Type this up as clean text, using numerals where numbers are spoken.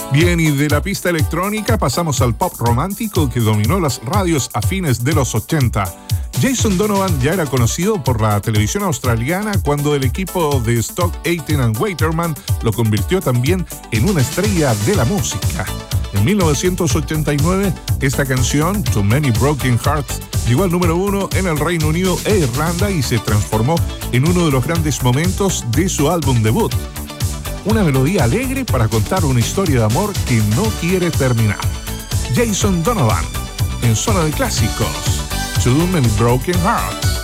Bien, y de la pista electrónica pasamos al pop romántico que dominó las radios a fines de los 80. Jason Donovan ya era conocido por la televisión australiana cuando el equipo de Stock Aitken and Waterman lo convirtió también en una estrella de la música. En 1989, esta canción, Too Many Broken Hearts, llegó al número 1 en el Reino Unido e Irlanda y se transformó en uno de los grandes momentos de su álbum debut. Una melodía alegre para contar una historia de amor que no quiere terminar. Jason Donovan, en Zona de Clásicos, Too Many Broken Hearts.